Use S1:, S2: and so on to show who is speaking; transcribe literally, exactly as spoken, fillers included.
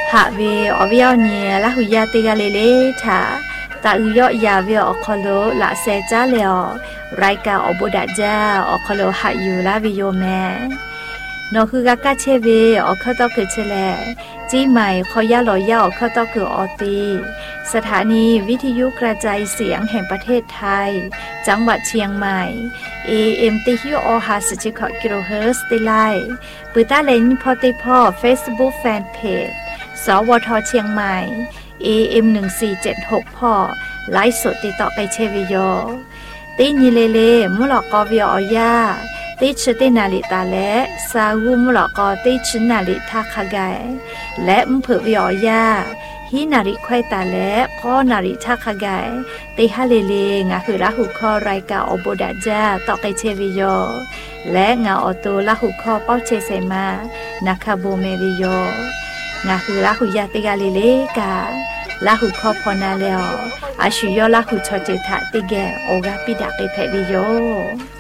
S1: หาเวอวิอเนี่ยละหุยาติกาเลเลถาตาอุยอยาเวอคโลละเซจ้าเลอรายกาอบุดาจาอคโลหะอยู่ลาวิโยแมนอคือกากาเชเวอคตอคือเชแลจี้ใหม่ขอยาลอยาอคตอคือออตีสถานีวิทยุกระจายเสียงแห่งประเทศไทยจังหวัดเชียงใหม่ เอ เอ็ม ติฮิโอฮาสจิคกิโลเฮิรตซ์ติไลปืตาเลนพอติพ่อ Facebook Fanpage สวทเชียงใหม่ เอ เอ็ม หนึ่งสี่เจ็ดหกพ่อไลฟ์สดติดต่อไปเชวิโยตีนิเลเลมุหลอกกอวิออยาติชตินาลิตาและซาวูมุหลอกกอติชนาลิทาคากายและมเผือวิออยาฮินาริควายตาและข้อนาริทาคากายติฮาเลเลงาคือละหุคอรายกาอโบดาจาต่อไปเชวิโยและงาออโตละหุคอเป้าเชเซมานาคาโบเมวิโยงาคือละหุยาติกาเลเลกาละหุคอพอนาเลออาชุยอละหุชอเจทะติแกโอกาปิดาเกเพวิโย